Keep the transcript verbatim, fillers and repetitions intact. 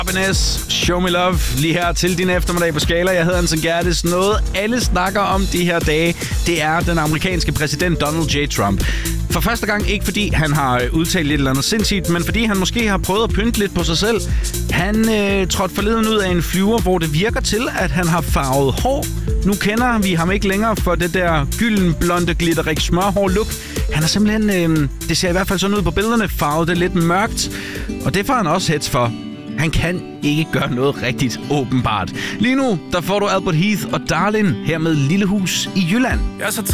Happiness, Show Me Love, lige her til din eftermiddag på Skala. Jeg hedder Anton Gerdes. Noget alle snakker om de her dage, det er den amerikanske præsident Donald J. Trump. For første gang ikke fordi han har udtalt lidt eller andet sindssygt, men fordi han måske har prøvet at pynte lidt på sig selv. Han øh, trådte forleden ud af en flyver, hvor det virker til, at han har farvet hår. Nu kender vi ham ikke længere for det der gylden, blonde, glitterik smørhår look. Han er simpelthen, øh, det ser i hvert fald sådan ud på billederne, farvet det lidt mørkt. Og det får han også hets for. Han kan ikke gøre noget rigtigt, åbenbart. Lige nu, der får du Albert Heath og Darlin her med Lille Hus i Jylland. Jeg er så